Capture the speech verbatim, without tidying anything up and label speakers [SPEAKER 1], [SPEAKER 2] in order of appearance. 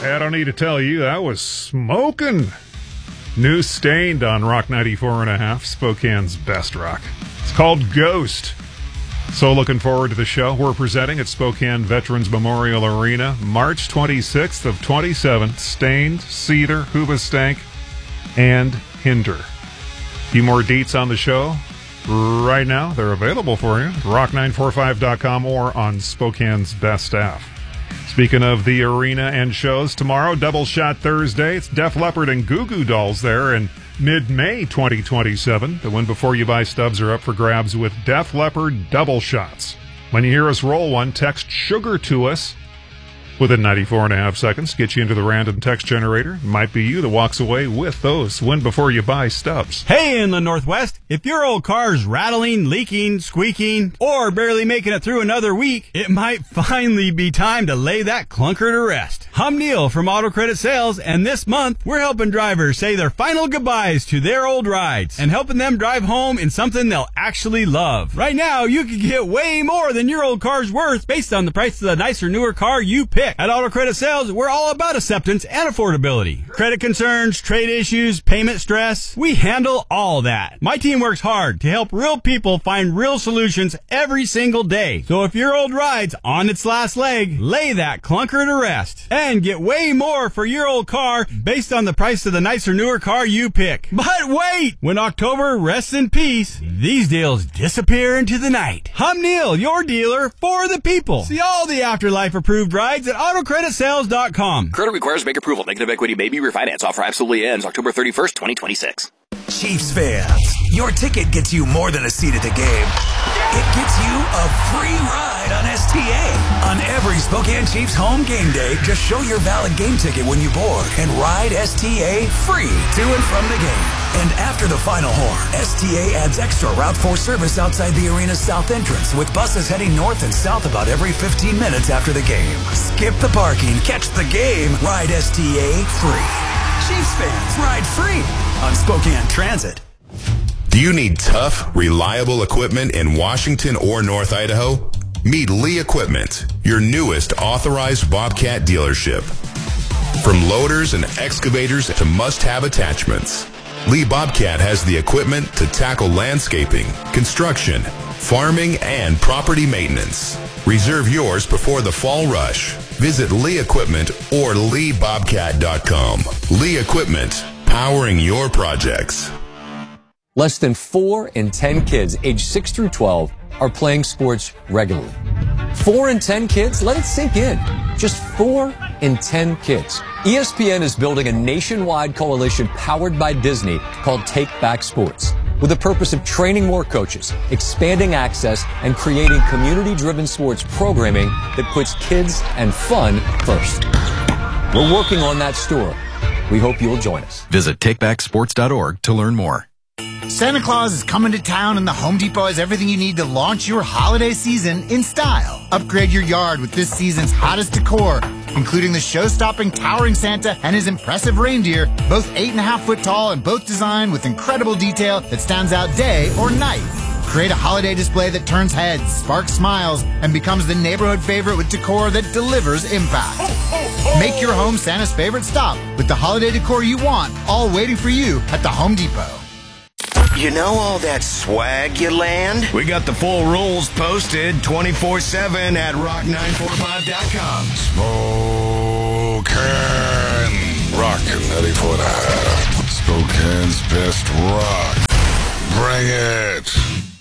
[SPEAKER 1] I don't need to tell you, that was smoking. New Stained on Rock ninety-four and a half, Spokane's best rock. It's called Ghost. So looking forward to the show we're presenting at Spokane Veterans Memorial Arena, March twenty-sixth of twenty-seven. Stained, Cedar, Hoobastank, and Hinder. A few more deets on the show right now. They're available for you at rock nine forty-five dot com or on Spokane's best staff. Speaking of the arena and shows, tomorrow, Double Shot Thursday. It's Def Leppard and Goo Goo Dolls there in mid-May twenty twenty-seven. The win before you buy stubs are up for grabs with Def Leppard Double Shots. When you hear us roll one, text SUGAR to us within ninety-four and a half seconds. Get you into the random text generator. It might be you that walks away with those win before you buy stubs.
[SPEAKER 2] Hey, in the Northwest, if your old car's rattling, leaking, squeaking, or barely making it through another week, it might finally be time to lay that clunker to rest. I'm Neil from Auto Credit Sales, and this month, we're helping drivers say their final goodbyes to their old rides and helping them drive home in something they'll actually love. Right now, you can get way more than your old car's worth based on the price of the nicer, newer car you pick. At Auto Credit Sales, we're all about acceptance and affordability. Credit concerns, trade issues, payment stress, we handle all that. My team works hard to help real people find real solutions every single day. So if your old ride's on its last leg, lay that clunker to rest and get way more for your old car based on the price of the nicer, newer car you pick. But wait! When October rests in peace, these deals disappear into the night. I'm Neil, your dealer for the people. See all the Afterlife approved rides at auto credit sales dot com.
[SPEAKER 3] Credit requires bank approval. Negative equity may be refinanced. Offer absolutely ends October thirty-first, twenty twenty-six.
[SPEAKER 4] Chiefs fans, your ticket gets you more than a seat at the game. It gets you a free ride on S T A. On every Spokane Chiefs home game day, just show your valid game ticket when you board and ride S T A free to and from the game. And after the final horn, S T A adds extra Route four service outside the arena's south entrance with buses heading north and south about every fifteen minutes after the game. Skip the parking, catch the game, ride S T A free. Chiefs fans, ride free on Spokane Transit.
[SPEAKER 5] Do you need tough, reliable equipment in Washington or North Idaho? Meet Lee Equipment, your newest authorized Bobcat dealership. From loaders and excavators to must-have attachments, Lee Bobcat has the equipment to tackle landscaping, construction, farming, and property maintenance. Reserve yours before the fall rush. Visit Lee Equipment or lee bobcat dot com. Lee Equipment, powering your projects.
[SPEAKER 6] Less than four in ten kids aged six through twelve are playing sports regularly. Four in ten kids? Let it sink in. Just four in ten kids. E S P N is building a nationwide coalition powered by Disney called Take Back Sports, with the purpose of training more coaches, expanding access, and creating community-driven sports programming that puts kids and fun first. We're working on that story. We hope you'll join us.
[SPEAKER 7] Visit take back sports dot org to learn more.
[SPEAKER 8] Santa Claus is coming to town, and the Home Depot has everything you need to launch your holiday season in style. Upgrade your yard with this season's hottest decor, including the show-stopping towering Santa and his impressive reindeer, both eight and a half foot tall and both designed with incredible detail that stands out day or night. Create a holiday display that turns heads, sparks smiles, and becomes the neighborhood favorite with decor that delivers impact. Make your home Santa's favorite stop with the holiday decor you want, all waiting for you at the Home Depot.
[SPEAKER 9] You know all that swag you land? We got the full rules posted twenty-four seven at rock nine forty-five dot com.
[SPEAKER 10] Spokane Rock ninety-four and a half. Spokane's best rock. Bring it.